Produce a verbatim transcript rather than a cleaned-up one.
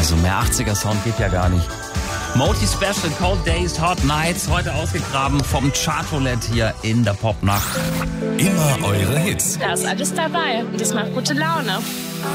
Also mehr achtziger-Sound geht ja gar nicht. Moti Special, Cold Days, Hot Nights, heute ausgegraben vom Chartroulette hier in der Popnacht. Immer eure Hits. Da ist alles dabei und das macht gute Laune.